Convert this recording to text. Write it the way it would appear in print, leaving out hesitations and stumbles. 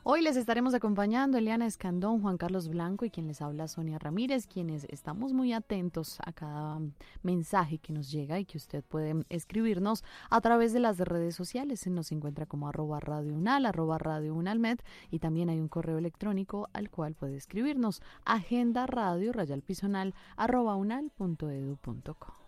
Hoy les estaremos acompañando Eliana Escandón, Juan Carlos Blanco y quien les habla Sonia Ramírez, quienes estamos muy atentos a cada mensaje que nos llega y que usted puede escribirnos a través de las redes sociales. Nos encuentra como @radiounal, @radiounalmed, y también hay un correo electrónico al cual puede escribirnos, agendaradio_unal@unal.edu.co.